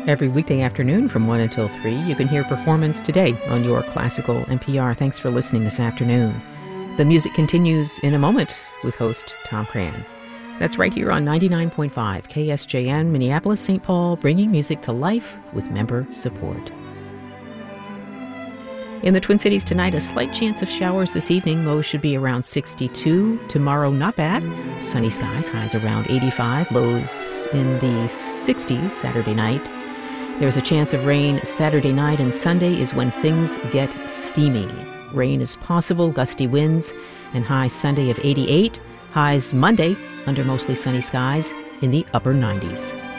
Every weekday afternoon from 1 until 3, you can hear Performance Today on your classical NPR. Thanks for listening this afternoon. The music continues in a moment with host Tom Cran. That's right here on 99.5 KSJN, Minneapolis, St. Paul, bringing music to life with member support. In the Twin Cities tonight, a slight chance of showers this evening. Lows should be around 62. Tomorrow, not bad. Sunny skies, highs around 85. Lows in the 60s Saturday night. There's a chance of rain Saturday night, and Sunday is when things get steamy. Rain is possible, gusty winds, and high Sunday of 88. Highs Monday under mostly sunny skies in the upper 90s.